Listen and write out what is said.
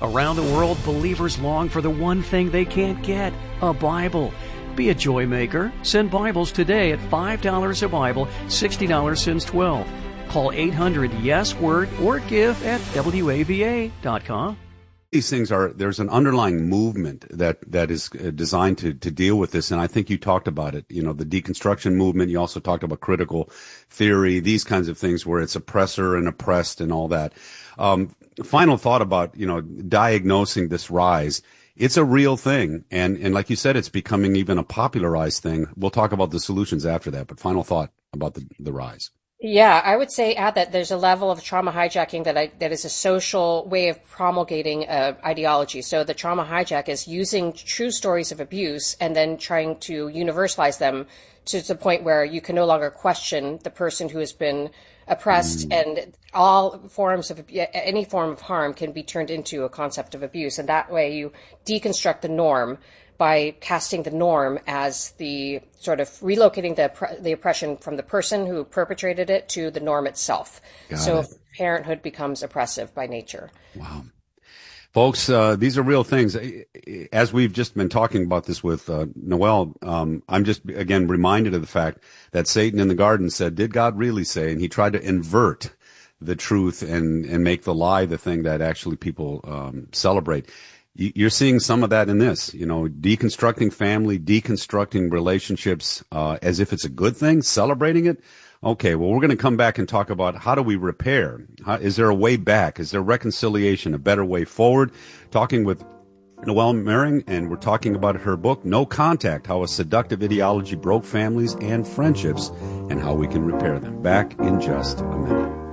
Around the world, believers long for the one thing they can't get, a Bible. Be a joy maker. Send Bibles today at $5 a Bible, $60 since 12. Call 800-YES-WORD or give at WAVA.com. These things there's an underlying movement that is designed to deal with this, and I think you talked about it. You know, the deconstruction movement. You also talked about critical theory, these kinds of things where it's oppressor and oppressed and all that. Final thought about, you know, diagnosing this rise. It's a real thing, and like you said, it's becoming even a popularized thing. We'll talk about the solutions after that, but final thought about the rise. Yeah, I would say add that there's a level of trauma hijacking that is a social way of promulgating ideology. So the trauma hijack is using true stories of abuse and then trying to universalize them to the point where you can no longer question the person who has been oppressed, and all forms of any form of harm can be turned into a concept of abuse. And that way you deconstruct the norm by casting the norm as the sort of relocating the oppression from the person who perpetrated it to the norm itself. So parenthood becomes oppressive by nature. Wow. Folks, these are real things. As we've just been talking about this with Noel, I'm just, again, reminded of the fact that Satan in the garden said, did God really say? And he tried to invert the truth and make the lie the thing that actually people celebrate. You're seeing some of that in this, you know, deconstructing family, deconstructing relationships as if it's a good thing, celebrating it. Okay, well, we're going to come back and talk about how do we repair? Is there a way back? Is there reconciliation, a better way forward? Talking with Noel Mering, and we're talking about her book, No Contact, How a Seductive Ideology Broke Families and Friendships, and how we can repair them. Back in just a minute.